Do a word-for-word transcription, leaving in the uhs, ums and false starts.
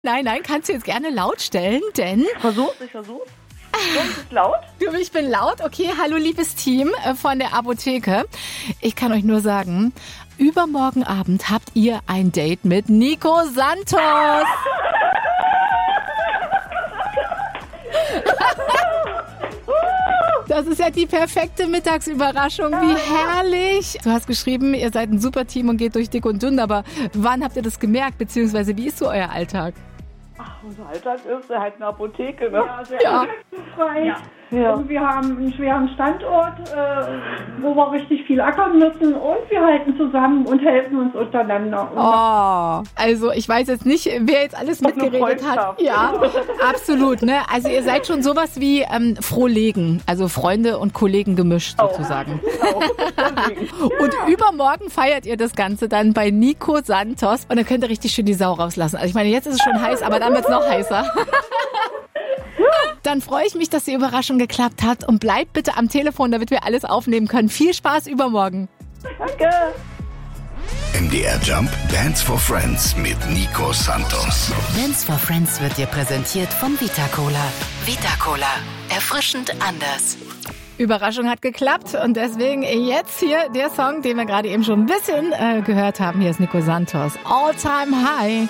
Nein, nein, kannst du jetzt gerne laut stellen, denn... Versuch's, ich versuch's. Ist es laut? Du, ich bin laut. Okay, hallo liebes Team von der Apotheke. Ich kann euch nur sagen, übermorgen Abend habt ihr ein Date mit Nico Santos. Das ist ja die perfekte Mittagsüberraschung. Wie herrlich. Du hast geschrieben, ihr seid ein super Team und geht durch dick und dünn. Aber wann habt ihr das gemerkt? Beziehungsweise wie ist so euer Alltag? Ach, unser Alltag ist halt eine Apotheke, ne? Ja, sehr Ja. frei. Ja. Ja. Und wir haben einen schweren Standort, äh, wo wir richtig viel ackern müssen. Und wir halten zusammen und helfen uns untereinander. Und Oh, also ich weiß jetzt nicht, wer jetzt alles Doch eine mitgeredet hat. Freundschaft. Ja, absolut. Ne? Also ihr seid schon sowas wie ähm, Frohlegen, also Freunde und Kollegen gemischt sozusagen. Genau. Deswegen. Und übermorgen feiert ihr das Ganze dann bei Nico Santos und dann könnt ihr richtig schön die Sau rauslassen. Also ich meine, jetzt ist es schon heiß, aber dann wird es noch heißer. Dann freue ich mich, dass die Überraschung geklappt hat und bleibt bitte am Telefon, damit wir alles aufnehmen können. Viel Spaß übermorgen. Danke. M D R Jump Dance for Friends mit Nico Santos. Dance for Friends wird dir präsentiert von Vita Cola. Vita Cola. Erfrischend anders. Überraschung hat geklappt und deswegen jetzt hier der Song, den wir gerade eben schon ein bisschen äh, gehört haben. Hier ist Nico Santos. All Time High.